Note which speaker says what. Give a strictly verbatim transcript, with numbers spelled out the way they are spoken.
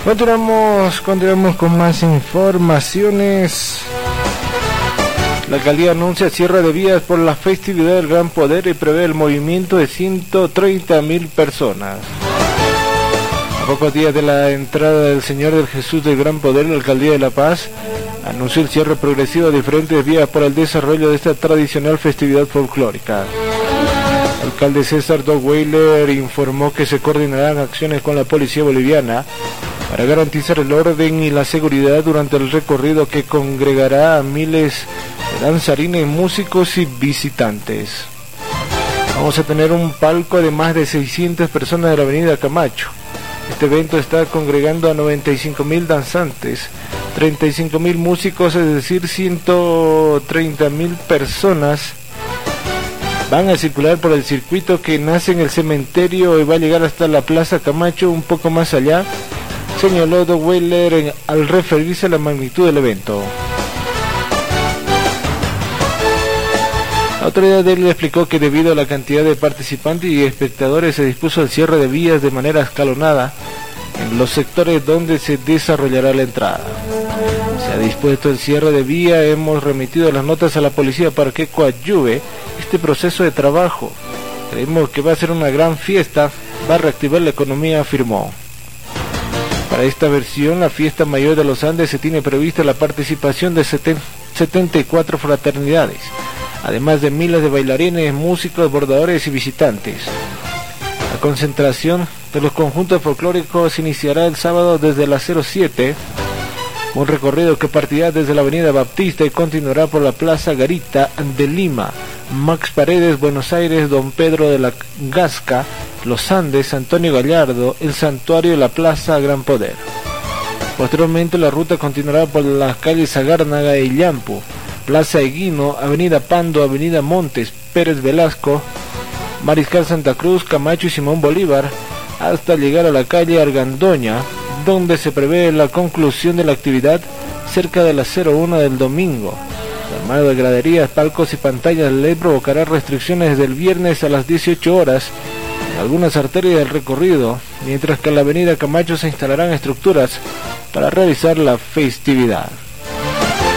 Speaker 1: Continuamos, continuamos con más informaciones. La alcaldía anuncia cierre de vías por la festividad del Gran Poder y prevé el movimiento de ciento treinta mil personas. A pocos días de la entrada del Señor del Jesús del Gran Poder, la alcaldía de La Paz anunció el cierre progresivo de diferentes vías por el desarrollo de esta tradicional festividad folclórica. El alcalde César Dogweiler informó que se coordinarán acciones con la policía boliviana para garantizar el orden y la seguridad durante el recorrido que congregará a miles de danzarines, músicos y visitantes. Vamos a tener un palco de más de seiscientas personas de la avenida Camacho. Este evento está congregando a noventa y cinco mil danzantes, treinta y cinco mil músicos, es decir, ciento treinta mil personas. Van a circular por el circuito que nace en el cementerio y va a llegar hasta la Plaza Camacho, un poco más allá, señaló Dogweiler al referirse a la magnitud del evento. La autoridad de él explicó que debido a la cantidad de participantes y espectadores se dispuso el cierre de vías de manera escalonada en los sectores donde se desarrollará la entrada. Se ha dispuesto el cierre de vía, hemos remitido las notas a la policía para que coadyuve este proceso de trabajo. Creemos que va a ser una gran fiesta, va a reactivar la economía, afirmó. Para esta versión, la fiesta mayor de los Andes, se tiene prevista la participación de setenta y cuatro fraternidades, además de miles de bailarines, músicos, bordadores y visitantes. La concentración de los conjuntos folclóricos iniciará el sábado desde las cero siete, un recorrido que partirá desde la avenida Baptista y continuará por la Plaza Garita de Lima, Max Paredes, Buenos Aires, Don Pedro de la Gasca, Los Andes, Antonio Gallardo, el Santuario y la Plaza Gran Poder. Posteriormente la ruta continuará por las calles Agárnaga e Illampu, Plaza Eguino, Avenida Pando, Avenida Montes, Pérez Velasco, Mariscal Santa Cruz, Camacho y Simón Bolívar, hasta llegar a la calle Argandoña, donde se prevé la conclusión de la actividad cerca de las cero una del domingo. El armado de graderías, palcos y pantallas L E D provocará restricciones desde el viernes a las dieciocho horas en algunas arterias del recorrido, mientras que en la avenida Camacho se instalarán estructuras para realizar la festividad.